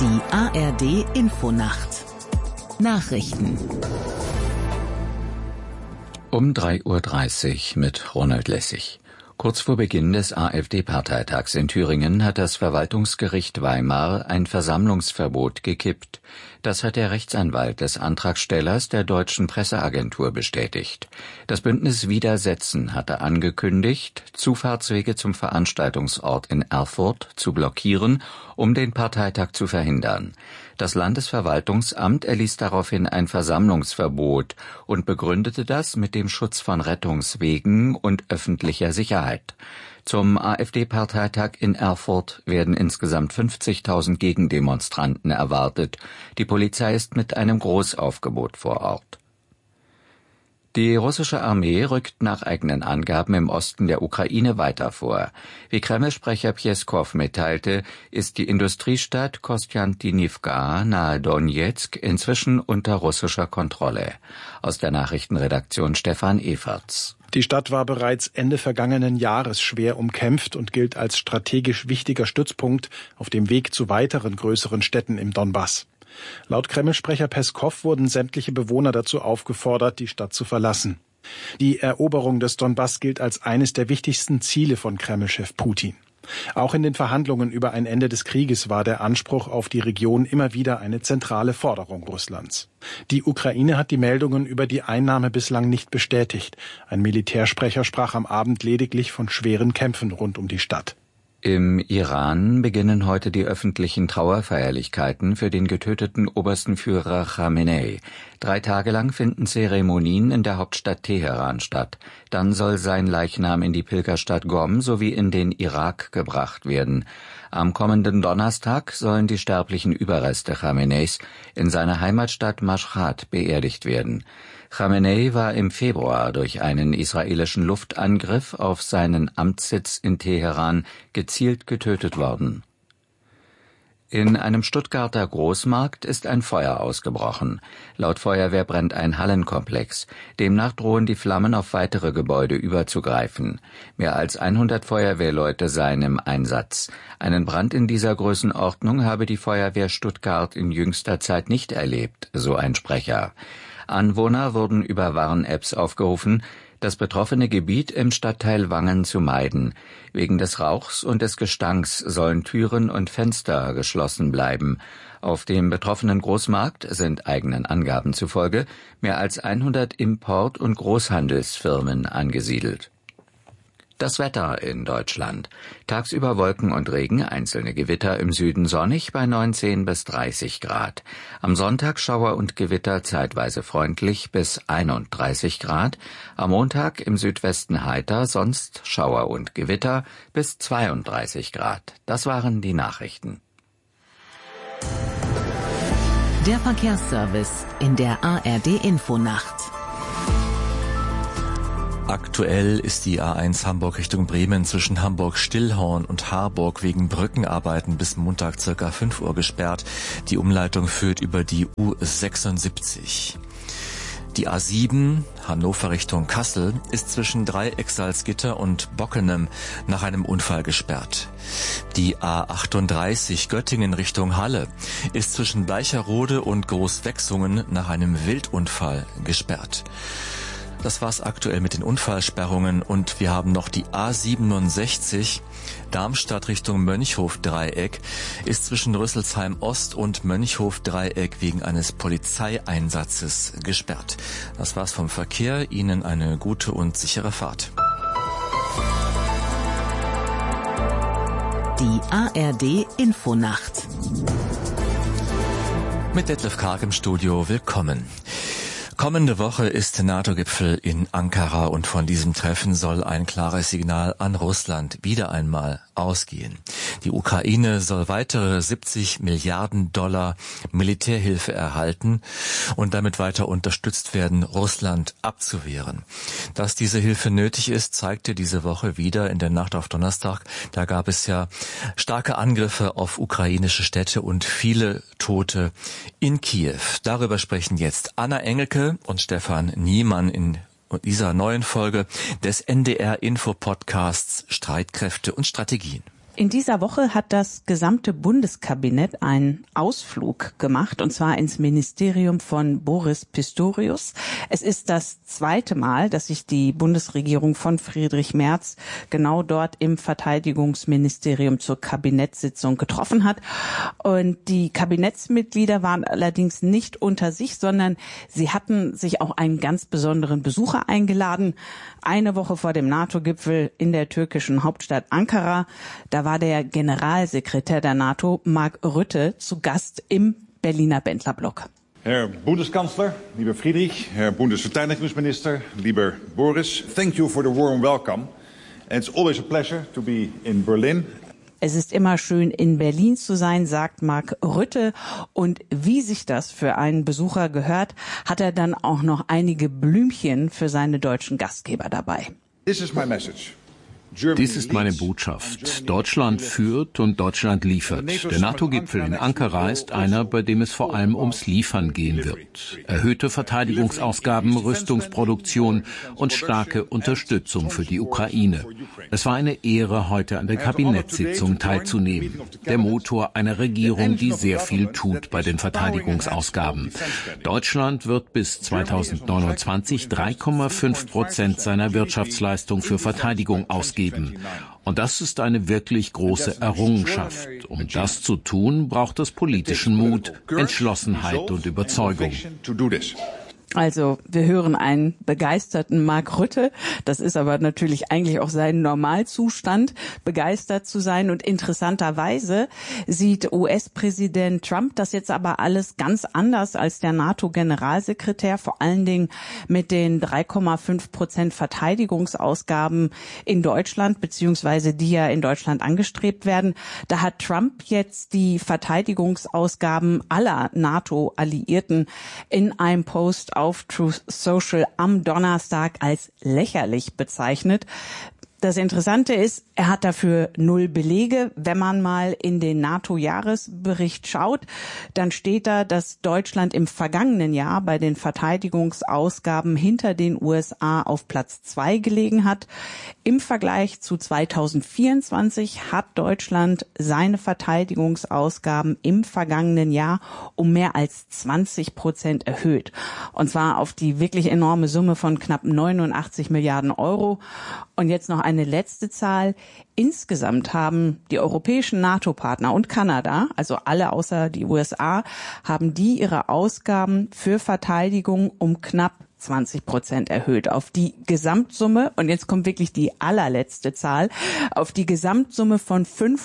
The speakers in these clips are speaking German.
Die ARD Infonacht. Nachrichten. Um 3:30 Uhr mit Ronald Lessig. Kurz vor Beginn des AfD-Parteitags in Thüringen hat das Verwaltungsgericht Weimar ein Versammlungsverbot gekippt. Das hat der Rechtsanwalt des Antragstellers der Deutschen Presseagentur bestätigt. Das Bündnis Widersetzen hatte angekündigt, Zufahrtswege zum Veranstaltungsort in Erfurt zu blockieren, um den Parteitag zu verhindern. Das Landesverwaltungsamt erließ daraufhin ein Versammlungsverbot und begründete das mit dem Schutz von Rettungswegen und öffentlicher Sicherheit. Zum AfD-Parteitag in Erfurt werden insgesamt 50.000 Gegendemonstranten erwartet. Die Polizei ist mit einem Großaufgebot vor Ort. Die russische Armee rückt nach eigenen Angaben im Osten der Ukraine weiter vor. Wie Kreml-Sprecher Pjeskow mitteilte, ist die Industriestadt Kostjantinivka nahe Donezk inzwischen unter russischer Kontrolle. Aus der Nachrichtenredaktion Stefan Everts. Die Stadt war bereits Ende vergangenen Jahres schwer umkämpft und gilt als strategisch wichtiger Stützpunkt auf dem Weg zu weiteren größeren Städten im Donbass. Laut Kreml-Sprecher Peskow wurden sämtliche Bewohner dazu aufgefordert, die Stadt zu verlassen. Die Eroberung des Donbass gilt als eines der wichtigsten Ziele von Kreml-Chef Putin. Auch in den Verhandlungen über ein Ende des Krieges war der Anspruch auf die Region immer wieder eine zentrale Forderung Russlands. Die Ukraine hat die Meldungen über die Einnahme bislang nicht bestätigt. Ein Militärsprecher sprach am Abend lediglich von schweren Kämpfen rund um die Stadt. Im Iran beginnen heute die öffentlichen Trauerfeierlichkeiten für den getöteten obersten Führer Khamenei. 3 Tage lang finden Zeremonien in der Hauptstadt Teheran statt. Dann soll sein Leichnam in die Pilgerstadt Qom sowie in den Irak gebracht werden. Am kommenden Donnerstag sollen die sterblichen Überreste Khameneis in seiner Heimatstadt Maschhad beerdigt werden. Khamenei war im Februar durch einen israelischen Luftangriff auf seinen Amtssitz in Teheran gezielt getötet worden. In einem Stuttgarter Großmarkt ist ein Feuer ausgebrochen. Laut Feuerwehr brennt ein Hallenkomplex. Demnach drohen die Flammen auf weitere Gebäude überzugreifen. Mehr als 100 Feuerwehrleute seien im Einsatz. Einen Brand in dieser Größenordnung habe die Feuerwehr Stuttgart in jüngster Zeit nicht erlebt, so ein Sprecher. Anwohner wurden über Warn-Apps aufgerufen, das betroffene Gebiet im Stadtteil Wangen zu meiden. Wegen des Rauchs und des Gestanks sollen Türen und Fenster geschlossen bleiben. Auf dem betroffenen Großmarkt sind eigenen Angaben zufolge mehr als 100 Import- und Großhandelsfirmen angesiedelt. Das Wetter in Deutschland. Tagsüber Wolken und Regen, einzelne Gewitter, im Süden sonnig bei 19 bis 30 Grad. Am Sonntag Schauer und Gewitter, zeitweise freundlich bis 31 Grad. Am Montag im Südwesten heiter, sonst Schauer und Gewitter bis 32 Grad. Das waren die Nachrichten. Der Verkehrsservice in der ARD Infonacht. Aktuell ist die A1 Hamburg Richtung Bremen zwischen Hamburg-Stillhorn und Harburg wegen Brückenarbeiten bis Montag ca. 5 Uhr gesperrt. Die Umleitung führt über die U76. Die A7 Hannover Richtung Kassel ist zwischen Dreiecksalzgitter und Bockenem nach einem Unfall gesperrt. Die A38 Göttingen Richtung Halle ist zwischen Bleicherode und Großwechsungen nach einem Wildunfall gesperrt. Das war's aktuell mit den Unfallsperrungen und wir haben noch die A67 Darmstadt Richtung Mönchhof-Dreieck ist zwischen Rüsselsheim Ost und Mönchhof-Dreieck wegen eines Polizeieinsatzes gesperrt. Das war's vom Verkehr. Ihnen eine gute und sichere Fahrt. Die ARD Infonacht. Mit Detlef Karg im Studio. Willkommen. Kommende Woche ist NATO-Gipfel in Ankara und von diesem Treffen soll ein klares Signal an Russland wieder einmal ausgehen. Die Ukraine soll weitere 70 Milliarden Dollar Militärhilfe erhalten und damit weiter unterstützt werden, Russland abzuwehren. Dass diese Hilfe nötig ist, zeigte diese Woche wieder in der Nacht auf Donnerstag. Da gab es ja starke Angriffe auf ukrainische Städte und viele Tote in Kiew. Darüber sprechen jetzt Anna Engelke und Stefan Niemann in dieser neuen Folge des NDR-Info-Podcasts Streitkräfte und Strategien. In dieser Woche hat das gesamte Bundeskabinett einen Ausflug gemacht, und zwar ins Ministerium von Boris Pistorius. Es ist das zweite Mal, dass sich die Bundesregierung von Friedrich Merz genau dort im Verteidigungsministerium zur Kabinettssitzung getroffen hat. Und die Kabinettsmitglieder waren allerdings nicht unter sich, sondern sie hatten sich auch einen ganz besonderen Besucher eingeladen. Eine Woche vor dem NATO-Gipfel in der türkischen Hauptstadt Ankara, da war der Generalsekretär der NATO, Mark Rutte, zu Gast im Berliner Bendlerblock. Herr Bundeskanzler, lieber Friedrich, Herr Bundesverteidigungsminister, lieber Boris, thank you for the warm welcome. And it's always a pleasure to be in Berlin. Es ist immer schön, in Berlin zu sein, sagt Mark Rutte. Und wie sich das für einen Besucher gehört, hat er dann auch noch einige Blümchen für seine deutschen Gastgeber dabei. This is my message. Dies ist meine Botschaft. Deutschland führt und Deutschland liefert. Der NATO-Gipfel in Ankara ist einer, bei dem es vor allem ums Liefern gehen wird. Erhöhte Verteidigungsausgaben, Rüstungsproduktion und starke Unterstützung für die Ukraine. Es war eine Ehre, heute an der Kabinettssitzung teilzunehmen. Der Motor einer Regierung, die sehr viel tut bei den Verteidigungsausgaben. Deutschland wird bis 2029 3,5% seiner Wirtschaftsleistung für Verteidigung ausgeben. Und das ist eine wirklich große Errungenschaft. Um das zu tun, braucht es politischen Mut, Entschlossenheit und Überzeugung. Also wir hören einen begeisterten Mark Rutte. Das ist aber natürlich eigentlich auch sein Normalzustand, begeistert zu sein. Und interessanterweise sieht US-Präsident Trump das jetzt aber alles ganz anders als der NATO-Generalsekretär, vor allen Dingen mit den 3,5% Verteidigungsausgaben in Deutschland, beziehungsweise die ja in Deutschland angestrebt werden. Da hat Trump jetzt die Verteidigungsausgaben aller NATO-Alliierten in einem Post auf Truth Social am Donnerstag als lächerlich bezeichnet. Das Interessante ist, er hat dafür 0 Belege. Wenn man mal in den NATO-Jahresbericht schaut, dann steht da, dass Deutschland im vergangenen Jahr bei den Verteidigungsausgaben hinter den USA auf Platz 2 gelegen hat. Im Vergleich zu 2024 hat Deutschland seine Verteidigungsausgaben im vergangenen Jahr um mehr als 20% erhöht. Und zwar auf die wirklich enorme Summe von knapp 89 Milliarden Euro. Und jetzt noch eine letzte Zahl. Insgesamt haben die europäischen NATO-Partner und Kanada, also alle außer die USA, haben die ihre Ausgaben für Verteidigung um knapp 20% erhöht auf die Gesamtsumme, und jetzt kommt wirklich die allerletzte Zahl, auf die Gesamtsumme von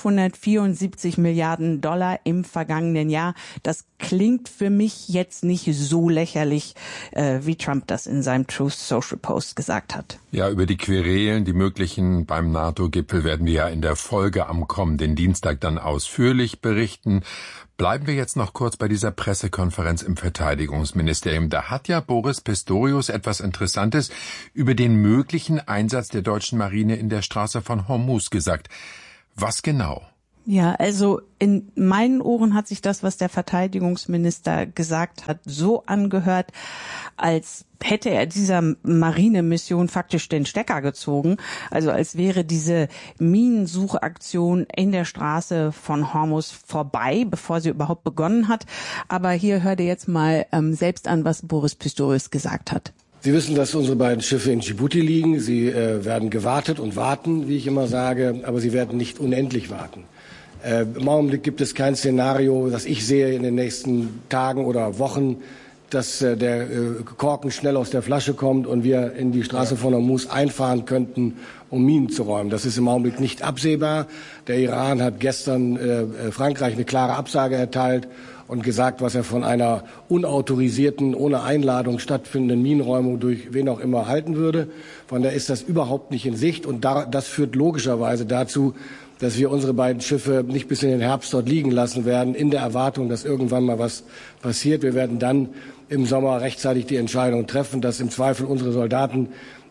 574 Milliarden Dollar im vergangenen Jahr. Das klingt für mich jetzt nicht so lächerlich, wie Trump das in seinem Truth Social Post gesagt hat. Ja, über die Querelen, die möglichen beim NATO-Gipfel, werden wir ja in der Folge am kommenden Dienstag dann ausführlich berichten. Bleiben wir jetzt noch kurz bei dieser Pressekonferenz im Verteidigungsministerium. Da hat ja Boris Pistorius etwas Interessantes über den möglichen Einsatz der deutschen Marine in der Straße von Hormuz gesagt. Was genau? Ja, also in meinen Ohren hat sich das, was der Verteidigungsminister gesagt hat, so angehört, als hätte er dieser Marinemission faktisch den Stecker gezogen. Also als wäre diese Minensuchaktion in der Straße von Hormuz vorbei, bevor sie überhaupt begonnen hat. Aber hier hört ihr jetzt mal selbst an, was Boris Pistorius gesagt hat. Sie wissen, dass unsere beiden Schiffe in Djibouti liegen. Sie werden gewartet und warten, wie ich immer sage, aber sie werden nicht unendlich warten. Im Augenblick gibt es kein Szenario, das ich sehe in den nächsten Tagen oder Wochen, dass der Korken schnell aus der Flasche kommt und wir in die Straße von Hormuz einfahren könnten, um Minen zu räumen. Das ist im Augenblick nicht absehbar. Der Iran hat gestern Frankreich eine klare Absage erteilt und gesagt, was er von einer unautorisierten, ohne Einladung stattfindenden Minenräumung durch wen auch immer halten würde. Von daher ist das überhaupt nicht in Sicht, und das führt logischerweise dazu, dass wir unsere beiden Schiffe nicht bis in den Herbst dort liegen lassen werden, in der Erwartung, dass irgendwann mal was passiert. Wir werden dann im Sommer rechtzeitig die Entscheidung treffen, dass im Zweifel unsere Soldaten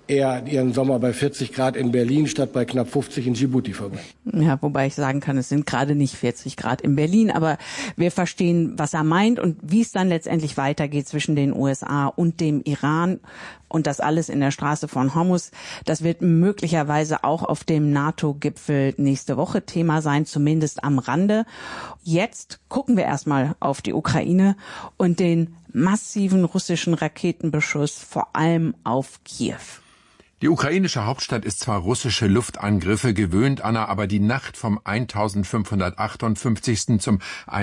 eher ihren Sommer bei 40 Grad in Berlin statt bei knapp 50 in Djibouti verbringen. Ja, wobei ich sagen kann, es sind gerade nicht 40 Grad in Berlin, aber wir verstehen, was er meint und wie es dann letztendlich weitergeht zwischen den USA und dem Iran. Und das alles in der Straße von Hormuz, das wird möglicherweise auch auf dem NATO-Gipfel nächste Woche Thema sein, zumindest am Rande. Jetzt gucken wir erstmal auf die Ukraine und den massiven russischen Raketenbeschuss, vor allem auf Kiew. Die ukrainische Hauptstadt ist zwar russische Luftangriffe gewöhnt, Anna, aber die Nacht vom 1558. zum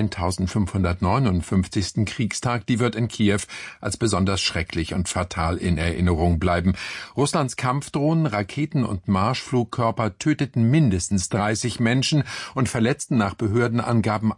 1559. Kriegstag, die wird in Kiew als besonders schrecklich und fatal in Erinnerung bleiben. Russlands Kampfdrohnen, Raketen und Marschflugkörper töteten mindestens 30 Menschen und verletzten nach Behördenangaben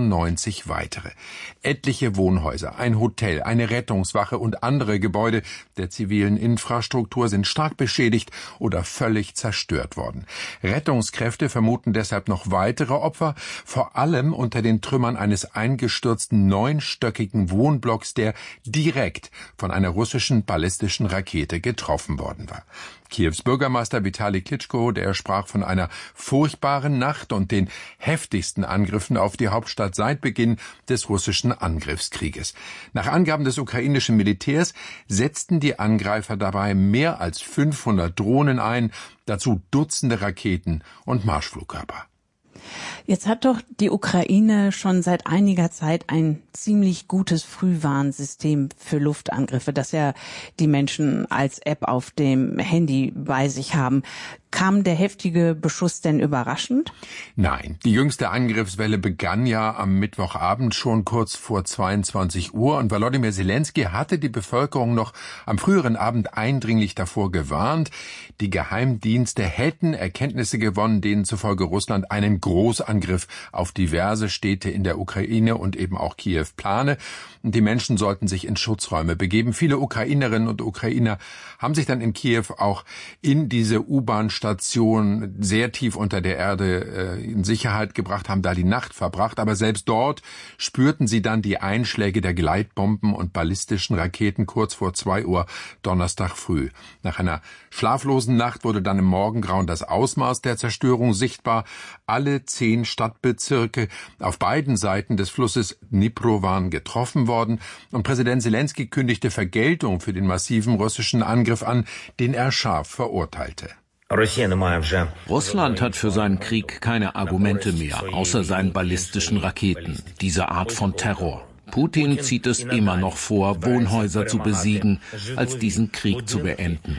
91 weitere. Etliche Wohnhäuser, ein Hotel, eine Rettungswache und andere Gebäude der zivilen Infrastruktur sind stark beschädigt oder völlig zerstört worden. Rettungskräfte vermuten deshalb noch weitere Opfer, vor allem unter den Trümmern eines eingestürzten 9-stöckigen Wohnblocks, der direkt von einer russischen ballistischen Rakete getroffen worden war. Kiews Bürgermeister Vitali Klitschko, der sprach von einer furchtbaren Nacht und den heftigsten Angriffen auf die Hauptstadt seit Beginn des russischen Angriffskrieges. Nach Angaben des ukrainischen Militärs setzten die Angreifer dabei mehr als 500 Drohnen ein, dazu Dutzende Raketen und Marschflugkörper. Jetzt hat doch die Ukraine schon seit einiger Zeit ein ziemlich gutes Frühwarnsystem für Luftangriffe, das ja die Menschen als App auf dem Handy bei sich haben. Kam der heftige Beschuss denn überraschend? Nein, die jüngste Angriffswelle begann ja am Mittwochabend schon kurz vor 22 Uhr und Volodymyr Zelensky hatte die Bevölkerung noch am früheren Abend eindringlich davor gewarnt. Die Geheimdienste hätten Erkenntnisse gewonnen, denen zufolge Russland einen Großangriff auf diverse Städte in der Ukraine und eben auch Kiew plane. Und die Menschen sollten sich in Schutzräume begeben. Viele Ukrainerinnen und Ukrainer haben sich dann in Kiew auch in diese U-Bahn-Station sehr tief unter der Erde in Sicherheit gebracht, haben da die Nacht verbracht. Aber selbst dort spürten sie dann die Einschläge der Gleitbomben und ballistischen Raketen kurz vor 2 Uhr Donnerstag früh. Nach einer schlaflosen Nacht wurde dann im Morgengrauen das Ausmaß der Zerstörung sichtbar. Alle 10 Stadtbezirke auf beiden Seiten des Flusses Dnipro waren getroffen worden und Präsident Zelensky kündigte Vergeltung für den massiven russischen Angriff an, den er scharf verurteilte. Russland hat für seinen Krieg keine Argumente mehr, außer seinen ballistischen Raketen, diese Art von Terror. Putin zieht es immer noch vor, Wohnhäuser zu besiegen, als diesen Krieg zu beenden.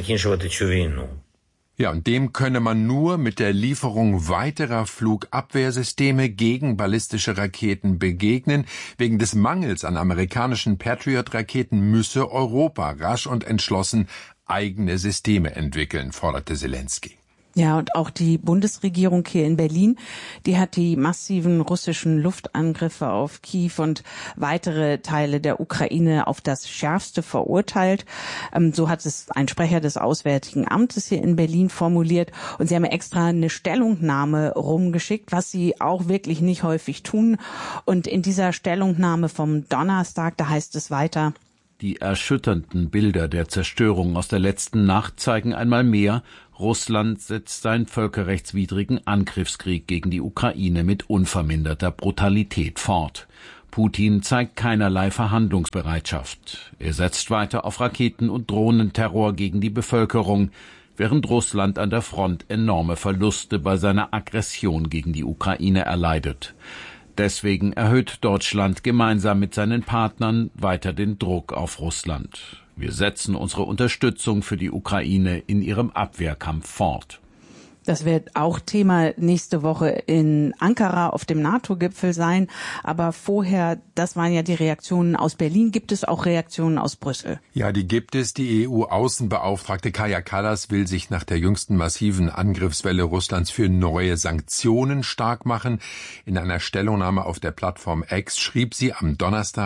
Ja, und dem könne man nur mit der Lieferung weiterer Flugabwehrsysteme gegen ballistische Raketen begegnen. Wegen des Mangels an amerikanischen Patriot-Raketen müsse Europa rasch und entschlossen eigene Systeme entwickeln, forderte Zelensky. Ja, und auch die Bundesregierung hier in Berlin, die hat die massiven russischen Luftangriffe auf Kiew und weitere Teile der Ukraine auf das Schärfste verurteilt. So hat es ein Sprecher des Auswärtigen Amtes hier in Berlin formuliert. Und sie haben extra eine Stellungnahme rumgeschickt, was sie auch wirklich nicht häufig tun. Und in dieser Stellungnahme vom Donnerstag, da heißt es weiter: Die erschütternden Bilder der Zerstörung aus der letzten Nacht zeigen einmal mehr, Russland setzt seinen völkerrechtswidrigen Angriffskrieg gegen die Ukraine mit unverminderter Brutalität fort. Putin zeigt keinerlei Verhandlungsbereitschaft. Er setzt weiter auf Raketen- und Drohnenterror gegen die Bevölkerung, während Russland an der Front enorme Verluste bei seiner Aggression gegen die Ukraine erleidet. Deswegen erhöht Deutschland gemeinsam mit seinen Partnern weiter den Druck auf Russland. Wir setzen unsere Unterstützung für die Ukraine in ihrem Abwehrkampf fort. Das wird auch Thema nächste Woche in Ankara auf dem NATO-Gipfel sein. Aber vorher, das waren ja die Reaktionen aus Berlin. Gibt es auch Reaktionen aus Brüssel? Ja, die gibt es. Die EU-Außenbeauftragte Kaja Kallas will sich nach der jüngsten massiven Angriffswelle Russlands für neue Sanktionen stark machen. In einer Stellungnahme auf der Plattform X schrieb sie am Donnerstag: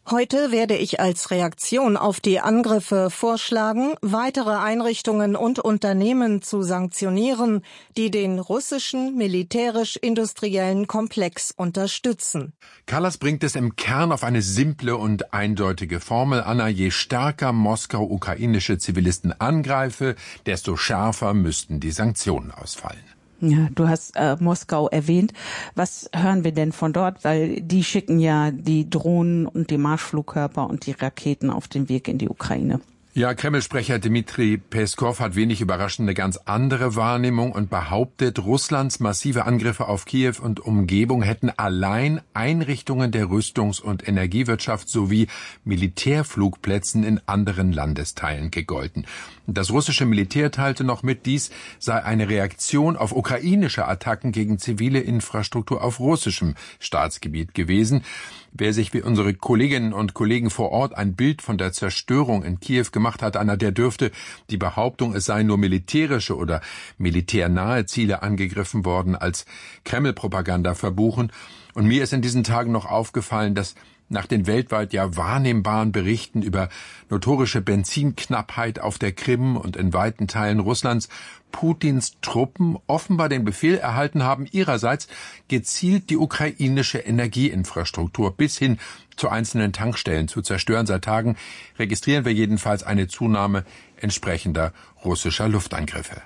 Heute werde ich als Reaktion auf die Angriffe vorschlagen, weitere Einrichtungen und Unternehmen zu sanktionieren, die den russischen militärisch-industriellen Komplex unterstützen. Kallas bringt es im Kern auf eine simple und eindeutige Formel, Anna: Je stärker Moskau ukrainische Zivilisten angreife, desto schärfer müssten die Sanktionen ausfallen. Ja, du hast Moskau erwähnt. Was hören wir denn von dort? Weil die schicken ja die Drohnen und die Marschflugkörper und die Raketen auf den Weg in die Ukraine. Ja, Kreml-Sprecher Dmitri Peskov hat wenig überraschend eine ganz andere Wahrnehmung und behauptet, Russlands massive Angriffe auf Kiew und Umgebung hätten allein Einrichtungen der Rüstungs- und Energiewirtschaft sowie Militärflugplätzen in anderen Landesteilen gegolten. Das russische Militär teilte noch mit, dies sei eine Reaktion auf ukrainische Attacken gegen zivile Infrastruktur auf russischem Staatsgebiet gewesen. Wer sich wie unsere Kolleginnen und Kollegen vor Ort ein Bild von der Zerstörung in Kiew gemacht hat, der dürfte die Behauptung, es seien nur militärische oder militärnahe Ziele angegriffen worden, als Kreml-Propaganda verbuchen. Und mir ist in diesen Tagen noch aufgefallen, dass nach den weltweit ja wahrnehmbaren Berichten über notorische Benzinknappheit auf der Krim und in weiten Teilen Russlands Putins Truppen offenbar den Befehl erhalten haben, ihrerseits gezielt die ukrainische Energieinfrastruktur bis hin zu einzelnen Tankstellen zu zerstören. Seit Tagen registrieren wir jedenfalls eine Zunahme entsprechender russischer Luftangriffe.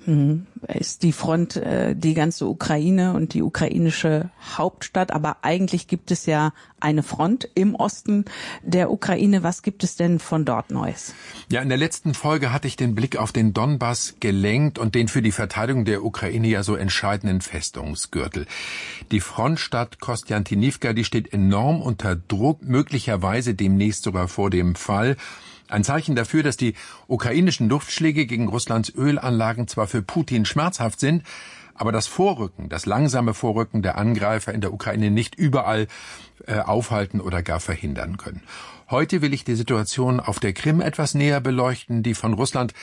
Ist die Front die ganze Ukraine und die ukrainische Hauptstadt, aber eigentlich gibt es ja eine Front im Osten der Ukraine. Was gibt es denn von dort Neues? Ja, in der letzten Folge hatte ich den Blick auf den Donbass gelenkt und den für die Verteidigung der Ukraine ja so entscheidenden Festungsgürtel. Die Frontstadt Kostjantinivka, die steht enorm unter Druck, möglicherweise demnächst sogar vor dem Fall. Ein Zeichen dafür, dass die ukrainischen Luftschläge gegen Russlands Ölanlagen zwar für Putin schmerzhaft sind, aber das langsame Vorrücken der Angreifer in der Ukraine nicht überall aufhalten oder gar verhindern können. Heute will ich die Situation auf der Krim etwas näher beleuchten, die von Russland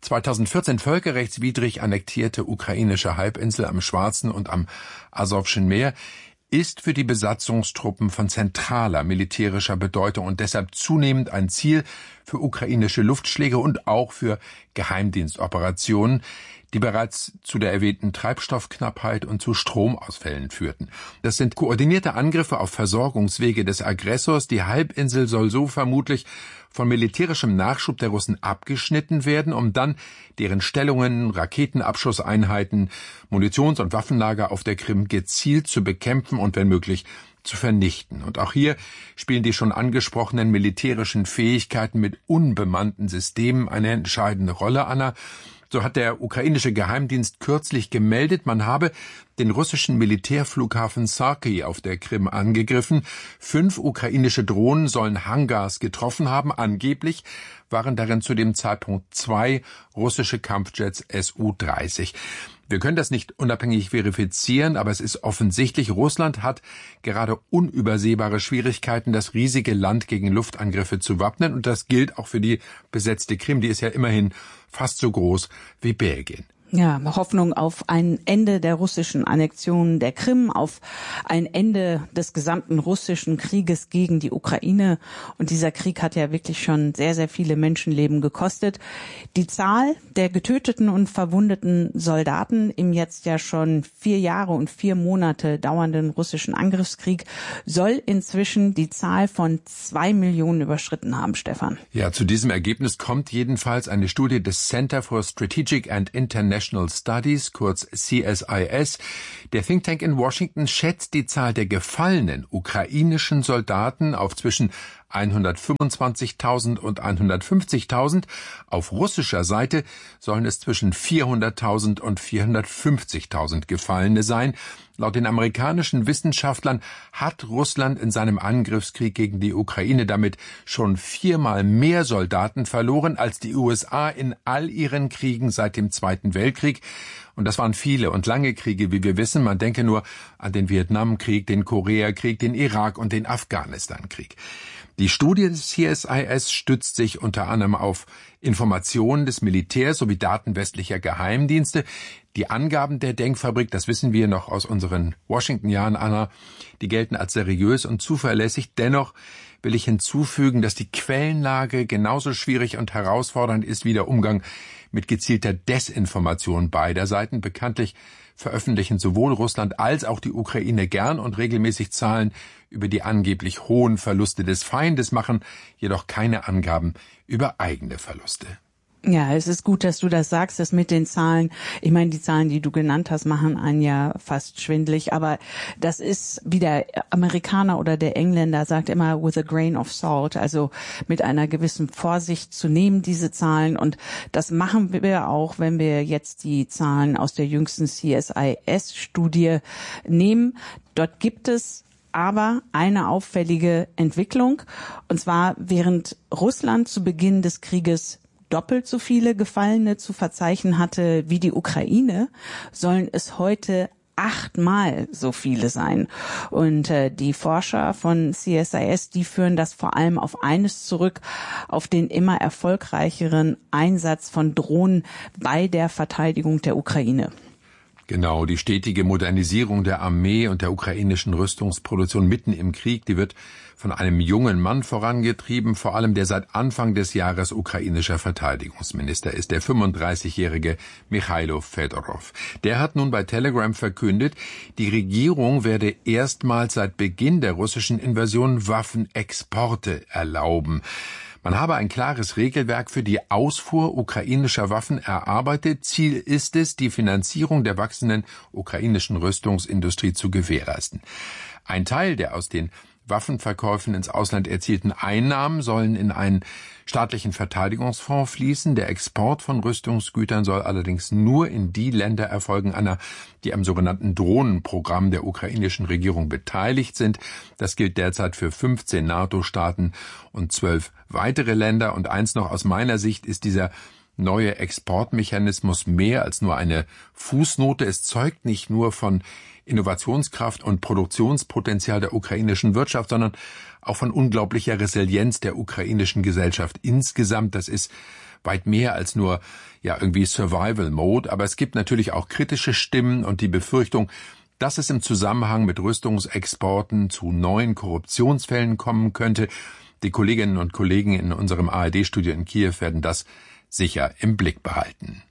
2014 völkerrechtswidrig annektierte ukrainische Halbinsel am Schwarzen und am Asowschen Meer ist für die Besatzungstruppen von zentraler militärischer Bedeutung und deshalb zunehmend ein Ziel für ukrainische Luftschläge und auch für Geheimdienstoperationen, die bereits zu der erwähnten Treibstoffknappheit und zu Stromausfällen führten. Das sind koordinierte Angriffe auf Versorgungswege des Aggressors. Die Halbinsel soll so vermutlich von militärischem Nachschub der Russen abgeschnitten werden, um dann deren Stellungen, Raketenabschusseinheiten, Munitions- und Waffenlager auf der Krim gezielt zu bekämpfen und wenn möglich zu vernichten. Und auch hier spielen die schon angesprochenen militärischen Fähigkeiten mit unbemannten Systemen eine entscheidende Rolle, Anna. So hat der ukrainische Geheimdienst kürzlich gemeldet, man habe den russischen Militärflughafen Sarki auf der Krim angegriffen. 5 ukrainische Drohnen sollen Hangars getroffen haben. Angeblich waren darin zu dem Zeitpunkt 2 russische Kampfjets Su-30. Wir können das nicht unabhängig verifizieren, aber es ist offensichtlich, Russland hat gerade unübersehbare Schwierigkeiten, das riesige Land gegen Luftangriffe zu wappnen. Und das gilt auch für die besetzte Krim. Die ist ja immerhin fast so groß wie Belgien. Ja, Hoffnung auf ein Ende der russischen Annexion der Krim, auf ein Ende des gesamten russischen Krieges gegen die Ukraine. Und dieser Krieg hat ja wirklich schon sehr, sehr viele Menschenleben gekostet. Die Zahl der getöteten und verwundeten Soldaten im jetzt ja schon 4 Jahre und 4 Monate dauernden russischen Angriffskrieg soll inzwischen die Zahl von 2 Millionen überschritten haben, Stefan. Ja, zu diesem Ergebnis kommt jedenfalls eine Studie des Center for Strategic and International Studies, kurz CSIS. Der Think Tank in Washington schätzt die Zahl der gefallenen ukrainischen Soldaten auf zwischen 125.000 und 150.000. Auf russischer Seite sollen es zwischen 400.000 und 450.000 Gefallene sein. Laut den amerikanischen Wissenschaftlern hat Russland in seinem Angriffskrieg gegen die Ukraine damit schon 4-mal mehr Soldaten verloren als die USA in all ihren Kriegen seit dem Zweiten Weltkrieg. Und das waren viele und lange Kriege, wie wir wissen. Man denke nur an den Vietnamkrieg, den Koreakrieg, den Irak- und den Afghanistankrieg. Die Studie des CSIS stützt sich unter anderem auf Informationen des Militärs sowie Daten westlicher Geheimdienste. Die Angaben der Denkfabrik, das wissen wir noch aus unseren Washington-Jahren, Anna, die gelten als seriös und zuverlässig. Dennoch will ich hinzufügen, dass die Quellenlage genauso schwierig und herausfordernd ist wie der Umgang mit gezielter Desinformation beider Seiten. Bekanntlich veröffentlichen sowohl Russland als auch die Ukraine gern und regelmäßig Zahlen über die angeblich hohen Verluste des Feindes, machen jedoch keine Angaben über eigene Verluste. Ja, es ist gut, dass du das sagst, das mit den Zahlen. Ich meine, die Zahlen, die du genannt hast, machen einen ja fast schwindelig. Aber das ist, wie der Amerikaner oder der Engländer sagt immer, with a grain of salt, also mit einer gewissen Vorsicht zu nehmen, diese Zahlen. Und das machen wir auch, wenn wir jetzt die Zahlen aus der jüngsten CSIS-Studie nehmen. Dort gibt es aber eine auffällige Entwicklung. Und zwar, während Russland zu Beginn des Krieges doppelt so viele Gefallene zu verzeichnen hatte wie die Ukraine, sollen es heute 8-mal so viele sein. Und die Forscher von CSIS, die führen das vor allem auf eines zurück, auf den immer erfolgreicheren Einsatz von Drohnen bei der Verteidigung der Ukraine. Genau, die stetige Modernisierung der Armee und der ukrainischen Rüstungsproduktion mitten im Krieg, die wird von einem jungen Mann vorangetrieben, vor allem der seit Anfang des Jahres ukrainischer Verteidigungsminister ist, der 35-jährige Michailo Fedorov. Der hat nun bei Telegram verkündet, die Regierung werde erstmals seit Beginn der russischen Invasion Waffenexporte erlauben. Man habe ein klares Regelwerk für die Ausfuhr ukrainischer Waffen erarbeitet. Ziel ist es, die Finanzierung der wachsenden ukrainischen Rüstungsindustrie zu gewährleisten. Ein Teil der aus den Waffenverkäufen ins Ausland erzielten Einnahmen sollen in einen staatlichen Verteidigungsfonds fließen. Der Export von Rüstungsgütern soll allerdings nur in die Länder erfolgen, Anna, die am sogenannten Drohnenprogramm der ukrainischen Regierung beteiligt sind. Das gilt derzeit für 15 NATO-Staaten und 12 weitere Länder. Und eins noch aus meiner Sicht ist dieser neue Exportmechanismus mehr als nur eine Fußnote. Es zeugt nicht nur von Innovationskraft und Produktionspotenzial der ukrainischen Wirtschaft, sondern auch von unglaublicher Resilienz der ukrainischen Gesellschaft insgesamt. Das ist weit mehr als nur irgendwie Survival Mode, aber es gibt natürlich auch kritische Stimmen und die Befürchtung, dass es im Zusammenhang mit Rüstungsexporten zu neuen Korruptionsfällen kommen könnte. Die Kolleginnen und Kollegen in unserem ARD-Studio in Kiew werden das sicher im Blick behalten.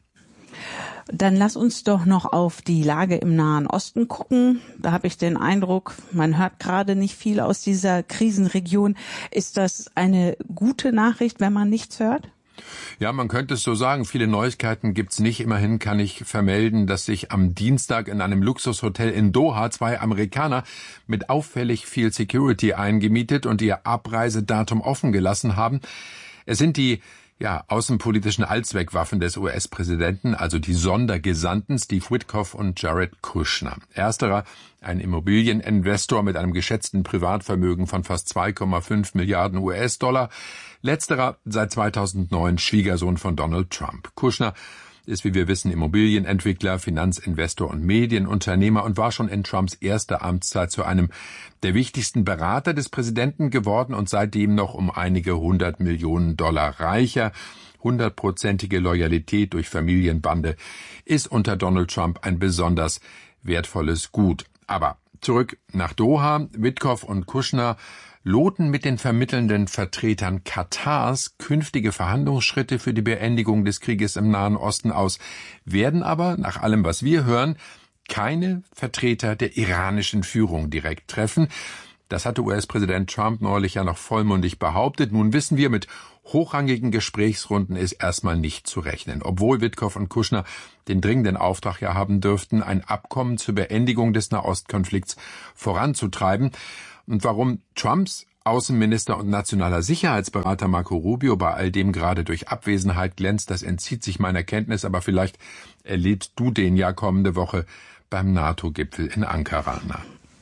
Dann lass uns doch noch auf die Lage im Nahen Osten gucken. Da habe ich den Eindruck, man hört gerade nicht viel aus dieser Krisenregion. Ist das eine gute Nachricht, wenn man nichts hört? Ja, man könnte es so sagen. Viele Neuigkeiten gibt's nicht. Immerhin kann ich vermelden, dass sich am Dienstag in einem Luxushotel in Doha 2 Amerikaner mit auffällig viel Security eingemietet und ihr Abreisedatum offen gelassen haben. Es sind die außenpolitischen Allzweckwaffen des US-Präsidenten, also die Sondergesandten Steve Witkoff und Jared Kushner. Ersterer, ein Immobilieninvestor mit einem geschätzten Privatvermögen von fast 2,5 Milliarden US-Dollar. Letzterer, seit 2009 Schwiegersohn von Donald Trump. Kushner ist, wie wir wissen, Immobilienentwickler, Finanzinvestor und Medienunternehmer und war schon in Trumps erster Amtszeit zu einem der wichtigsten Berater des Präsidenten geworden und seitdem noch um einige 100 Millionen Dollar reicher. 100%ige Loyalität durch Familienbande ist unter Donald Trump ein besonders wertvolles Gut. Aber zurück nach Doha. Witkoff und Kushner loten mit den vermittelnden Vertretern Katars künftige Verhandlungsschritte für die Beendigung des Krieges im Nahen Osten aus, werden aber, nach allem, was wir hören, keine Vertreter der iranischen Führung direkt treffen. Das hatte US-Präsident Trump neulich ja noch vollmundig behauptet. Nun wissen wir, mit hochrangigen Gesprächsrunden ist erstmal nicht zu rechnen. Obwohl Witkoff und Kushner den dringenden Auftrag ja haben dürften, ein Abkommen zur Beendigung des Nahostkonflikts voranzutreiben. Und warum Trumps Außenminister und nationaler Sicherheitsberater Marco Rubio bei all dem gerade durch Abwesenheit glänzt, das entzieht sich meiner Kenntnis, aber vielleicht erlebst du den ja kommende Woche beim NATO-Gipfel in Ankara.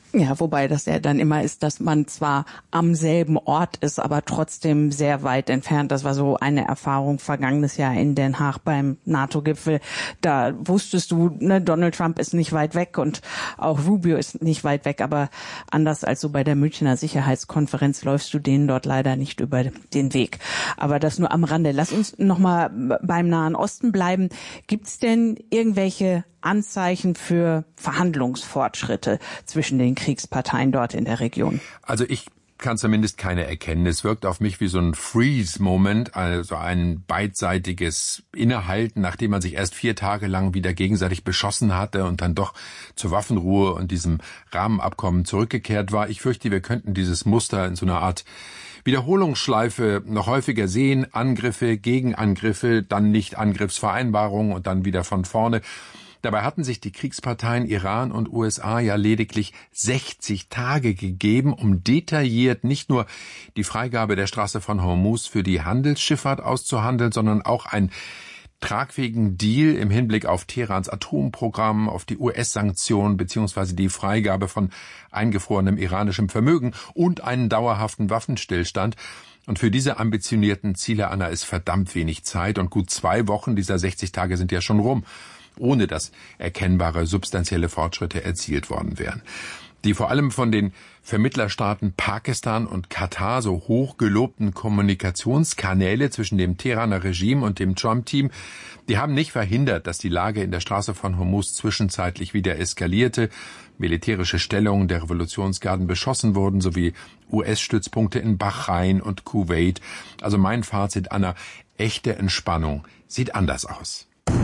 Ja, wobei das ja dann immer ist, dass man zwar am selben Ort ist, aber trotzdem sehr weit entfernt. Das war so eine Erfahrung vergangenes Jahr in Den Haag beim NATO-Gipfel. Da wusstest du, ne, Donald Trump ist nicht weit weg und auch Rubio ist nicht weit weg, aber anders als so bei der Münchner Sicherheitskonferenz läufst du denen dort leider nicht über den Weg. Aber das nur am Rande. Lass uns nochmal beim Nahen Osten bleiben. Gibt's denn irgendwelche Anzeichen für Verhandlungsfortschritte zwischen den Kriegsparteien dort in der Region? Also ich kann zumindest keine erkennen. Es wirkt auf mich wie so ein Freeze-Moment, also ein beidseitiges Innehalten, nachdem man sich erst 4 Tage lang wieder gegenseitig beschossen hatte und dann doch zur Waffenruhe und diesem Rahmenabkommen zurückgekehrt war. Ich fürchte, wir könnten dieses Muster in so einer Art Wiederholungsschleife noch häufiger sehen. Angriffe, Gegenangriffe, dann Nicht-Angriffsvereinbarungen und dann wieder von vorne. Dabei hatten sich die Kriegsparteien Iran und USA ja lediglich 60 Tage gegeben, um detailliert nicht nur die Freigabe der Straße von Hormuz für die Handelsschifffahrt auszuhandeln, sondern auch einen tragfähigen Deal im Hinblick auf Teherans Atomprogramm, auf die US-Sanktionen bzw. die Freigabe von eingefrorenem iranischem Vermögen und einen dauerhaften Waffenstillstand. Und für diese ambitionierten Ziele, Anna, ist verdammt wenig Zeit und gut 2 Wochen dieser 60 Tage sind ja schon rum, ohne dass erkennbare substanzielle Fortschritte erzielt worden wären. Die vor allem von den Vermittlerstaaten Pakistan und Katar so hoch gelobten Kommunikationskanäle zwischen dem Teheraner Regime und dem Trump-Team, die haben nicht verhindert, dass die Lage in der Straße von Hormuz zwischenzeitlich wieder eskalierte, militärische Stellungen der Revolutionsgarden beschossen wurden, sowie US-Stützpunkte in Bahrain und Kuwait. Also mein Fazit, Anna, echte Entspannung sieht anders aus.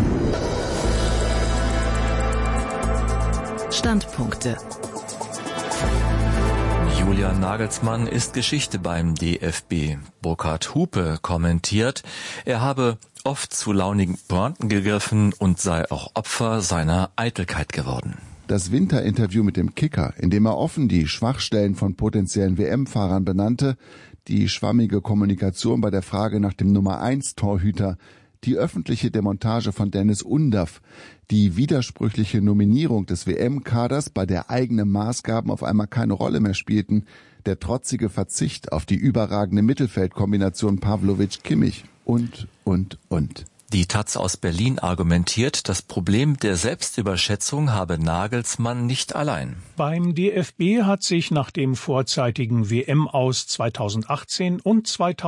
Standpunkte. Julian Nagelsmann ist Geschichte beim DFB. Burkhard Hupe kommentiert, er habe oft zu launigen Pointen gegriffen und sei auch Opfer seiner Eitelkeit geworden. Das Winterinterview mit dem Kicker, in dem er offen die Schwachstellen von potenziellen WM-Fahrern benannte, die schwammige Kommunikation bei der Frage nach dem Nummer-1-Torhüter, die öffentliche Demontage von Dennis Undaff, die widersprüchliche Nominierung des WM-Kaders, bei der eigene Maßgaben auf einmal keine Rolle mehr spielten, der trotzige Verzicht auf die überragende Mittelfeldkombination Pavlovic-Kimmich und. Die taz aus Berlin argumentiert, das Problem der Selbstüberschätzung habe Nagelsmann nicht allein. Beim DFB hat sich nach dem vorzeitigen WM-Aus 2018 und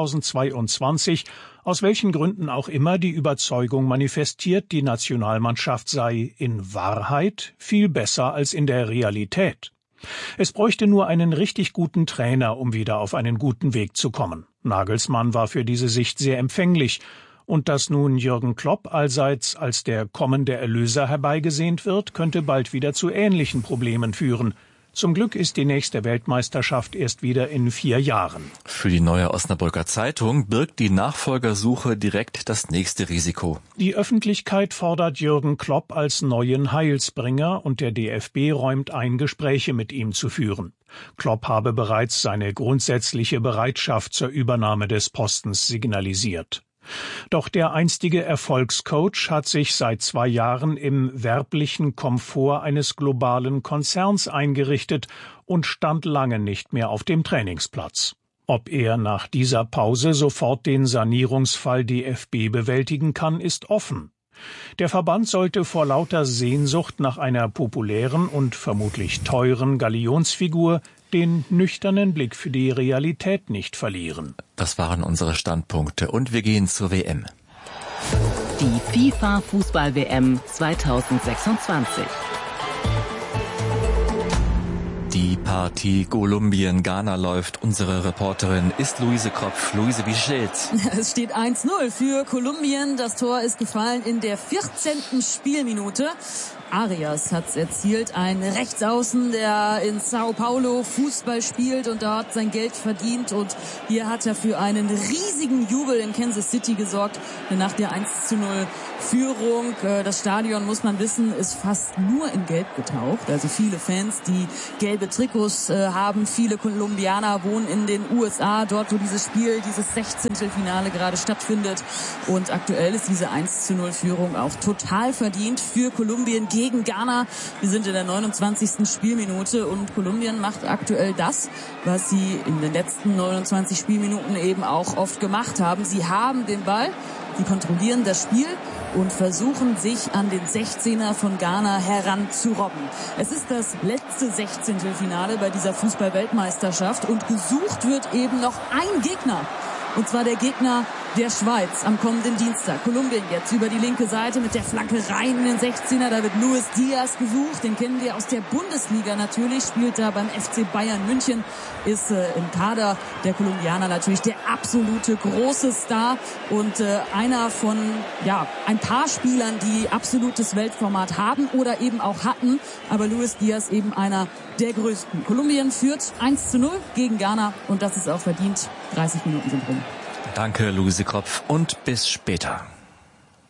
2022 aus welchen Gründen auch immer die Überzeugung manifestiert, die Nationalmannschaft sei in Wahrheit viel besser als in der Realität. Es bräuchte nur einen richtig guten Trainer, um wieder auf einen guten Weg zu kommen. Nagelsmann war für diese Sicht sehr empfänglich. Und dass nun Jürgen Klopp allseits als der kommende Erlöser herbeigesehnt wird, könnte bald wieder zu ähnlichen Problemen führen. Zum Glück ist die nächste Weltmeisterschaft erst wieder in 4 Jahren. Für die Neue Osnabrücker Zeitung birgt die Nachfolgersuche direkt das nächste Risiko. Die Öffentlichkeit fordert Jürgen Klopp als neuen Heilsbringer und der DFB räumt ein, Gespräche mit ihm zu führen. Klopp habe bereits seine grundsätzliche Bereitschaft zur Übernahme des Postens signalisiert. Doch der einstige Erfolgscoach hat sich seit 2 Jahren im werblichen Komfort eines globalen Konzerns eingerichtet und stand lange nicht mehr auf dem Trainingsplatz. Ob er nach dieser Pause sofort den Sanierungsfall DFB bewältigen kann, ist offen. Der Verband sollte vor lauter Sehnsucht nach einer populären und vermutlich teuren Galionsfigur den nüchternen Blick für die Realität nicht verlieren. Das waren unsere Standpunkte und wir gehen zur WM. Die FIFA-Fußball-WM 2026. Die Partie Kolumbien-Ghana läuft. Unsere Reporterin ist Luise Kropf. Luise, wie steht's? Es steht 1-0 für Kolumbien. Das Tor ist gefallen in der 14. Spielminute. Arias hat's erzielt, ein Rechtsaußen, der in Sao Paulo Fußball spielt und dort sein Geld verdient. Und hier hat er für einen riesigen Jubel in Kansas City gesorgt, nach der 1-0 Führung. Das Stadion, muss man wissen, ist fast nur in Gelb getaucht. Also viele Fans, die gelbe Trikots haben. Viele Kolumbianer wohnen in den USA, dort wo dieses Spiel, dieses 16. Finale gerade stattfindet. Und aktuell ist diese 1-0 Führung auch total verdient für Kolumbien gegen Ghana. Wir sind in der 29. Spielminute und Kolumbien macht aktuell das, was sie in den letzten 29 Spielminuten eben auch oft gemacht haben. Sie haben den Ball, sie kontrollieren das Spiel und versuchen sich an den 16er von Ghana heranzurobben. Es ist das letzte 16. Finale bei dieser Fußball-Weltmeisterschaft und gesucht wird eben noch ein Gegner. Und zwar der Gegner der Schweiz am kommenden Dienstag. Kolumbien jetzt über die linke Seite mit der Flanke rein in den 16er. Da wird Luis Diaz gesucht. Den kennen wir aus der Bundesliga natürlich. Spielt da beim FC Bayern München. Ist im Kader der Kolumbianer natürlich der absolute große Star. Und einer von ein paar Spielern, die absolutes Weltformat haben oder eben auch hatten. Aber Luis Diaz eben einer der größten. Kolumbien führt 1:0 gegen Ghana. Und das ist auch verdient. 30 Minuten sind rum. Danke, Luise Kropf, und bis später.